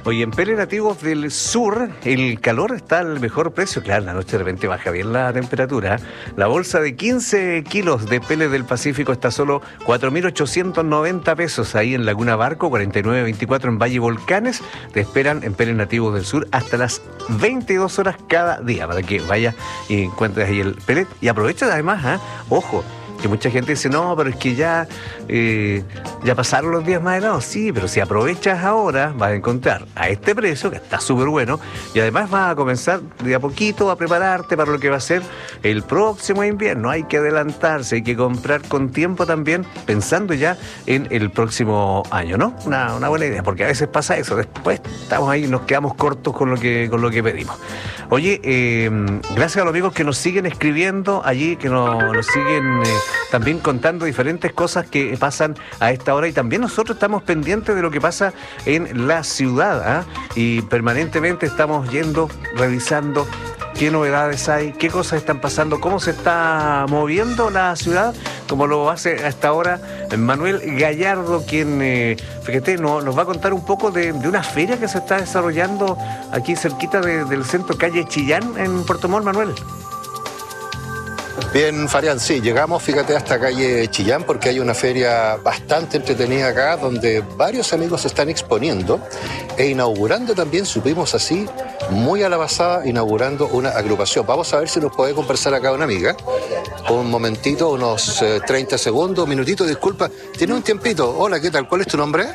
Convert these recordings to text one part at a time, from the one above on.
Oye, en Pele Nativos del Sur, el calor está al mejor precio. Claro, la noche de repente baja bien la temperatura. La bolsa de 15 kilos de Pele del Pacífico está solo 4.890 pesos. Ahí en Laguna Barco, 49.24 en Valle Volcanes. Te esperan en Pele Nativos del Sur hasta las 22 horas cada día para que vayas y encuentres ahí el pellet. Y aprovecha además, ojo, que mucha gente dice, no, pero es que ya pasaron los días más helados. Sí, pero si aprovechas ahora, vas a encontrar a este precio, que está súper bueno, y además vas a comenzar de a poquito a prepararte para lo que va a ser el próximo invierno. Hay que adelantarse, hay que comprar con tiempo también, pensando ya en el próximo año, ¿no? Una buena idea, porque a veces pasa eso, después estamos ahí y nos quedamos cortos con lo que pedimos. Oye, gracias a los amigos que nos siguen escribiendo allí, que nos siguen también contando diferentes cosas que pasan a esta hora, y también nosotros estamos pendientes de lo que pasa en la ciudad, y permanentemente estamos yendo, revisando qué novedades hay, qué cosas están pasando, cómo se está moviendo la ciudad, como lo hace hasta ahora Manuel Gallardo, quien, fíjate, nos va a contar un poco de una feria que se está desarrollando aquí cerquita del centro, calle Chillán, en Puerto Montt. Manuel. Bien, Farian, sí, llegamos, fíjate, hasta calle Chillán porque hay una feria bastante entretenida acá donde varios amigos se están exponiendo e inaugurando también, supimos así, muy a la pasada, inaugurando una agrupación. Vamos a ver si nos puede conversar acá una amiga. Un momentito, unos 30 segundos, un minutito, disculpa. ¿Tiene un tiempito? Hola, ¿qué tal? ¿Cuál es tu nombre?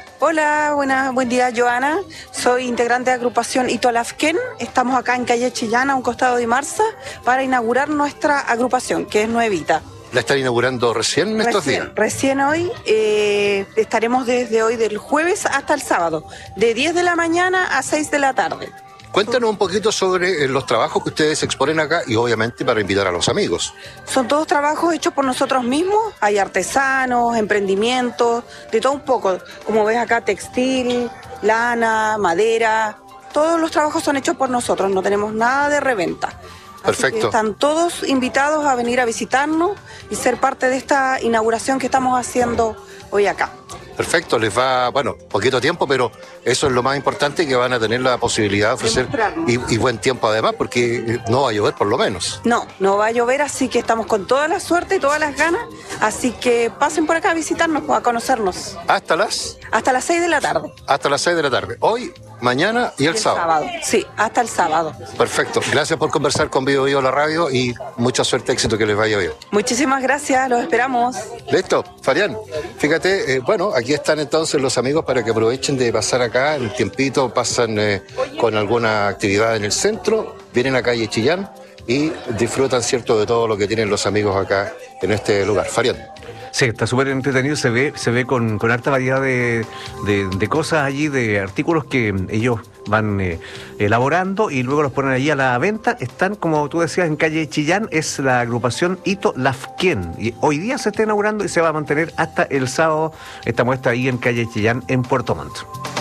Hola, buen día, Joana. Soy integrante de agrupación Itolafken. Estamos acá en calle Chillán, a un costado de Marza, para inaugurar nuestra agrupación, que es nuevita. ¿La están inaugurando recién estos días? Recién hoy. Estaremos desde hoy, del jueves hasta el sábado, de 10 de la mañana a 6 de la tarde. Cuéntanos un poquito sobre los trabajos que ustedes exponen acá y obviamente para invitar a los amigos. Son todos trabajos hechos por nosotros mismos. Hay artesanos, emprendimientos, de todo un poco. Como ves acá, textil, lana, madera. Todos los trabajos son hechos por nosotros, no tenemos nada de reventa. Perfecto. Así que están todos invitados a venir a visitarnos y ser parte de esta inauguración que estamos haciendo hoy acá. Perfecto, les va, poquito tiempo, pero eso es lo más importante, que van a tener la posibilidad de ofrecer y buen tiempo además, porque no va a llover por lo menos. No va a llover, así que estamos con toda la suerte y todas las ganas, así que pasen por acá a visitarnos, a conocernos. ¿Hasta las? Hasta las 6 de la tarde. Hasta las 6 de la tarde. Hoy, mañana y el sábado. Sí, hasta el sábado. Perfecto. Gracias por conversar con Vivo Vivo la radio y mucha suerte, éxito, que les vaya bien. Muchísimas gracias, los esperamos. Listo, Farian. Fíjate, aquí están entonces los amigos para que aprovechen de pasar acá en el tiempito, pasan con alguna actividad en el centro, vienen a calle Chillán y disfrutan, cierto, de todo lo que tienen los amigos acá en este lugar. Farian. Sí, está súper entretenido, se ve con harta variedad de cosas allí, de artículos que ellos van elaborando y luego los ponen allí a la venta. Están, como tú decías, en calle Chillán, es la agrupación Itolafken. Y hoy día se está inaugurando y se va a mantener hasta el sábado esta muestra ahí en calle Chillán, en Puerto Montt.